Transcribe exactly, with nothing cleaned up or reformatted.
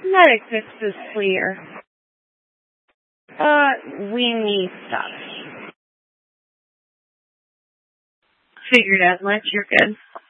That exists is clear. Uh, we need stuff. Figured as much. You're good.